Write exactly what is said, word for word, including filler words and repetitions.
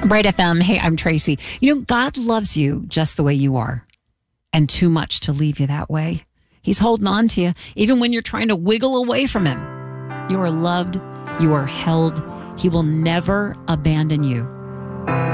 Bright F M. Hey, I'm Tracy. You know, God loves you just the way you are, and too much to leave you that way. He's holding on to you, even when you're trying to wiggle away from him. You are loved. You are held. He will never abandon you.